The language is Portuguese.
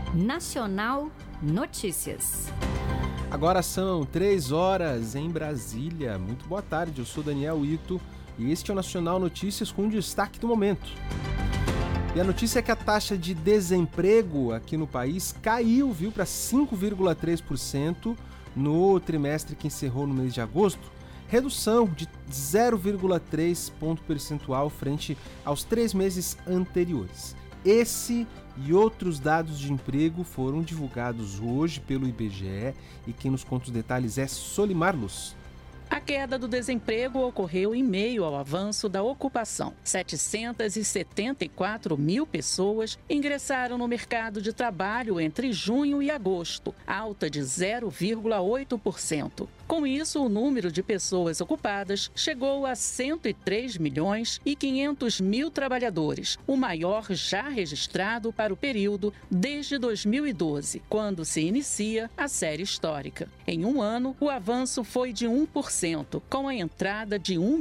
Nacional Notícias. Agora são 3h em Brasília. Muito boa tarde, eu sou Daniel Ito e este é o Nacional Notícias com destaque do momento. E a notícia é que a taxa de desemprego aqui no país caiu, para 5,3% no trimestre que encerrou no mês de agosto. Redução de 0,3 ponto percentual frente aos 3 meses anteriores. Esse e outros dados de emprego foram divulgados hoje pelo IBGE e quem nos conta os detalhes é Solimar Luz. A queda do desemprego ocorreu em meio ao avanço da ocupação. 774 mil pessoas ingressaram no mercado de trabalho entre junho e agosto, alta de 0,8%. Com isso, o número de pessoas ocupadas chegou a 103 milhões e 500 mil trabalhadores, o maior já registrado para o período desde 2012, quando se inicia a série histórica. Em um ano, o avanço foi de 1%, com a entrada de 1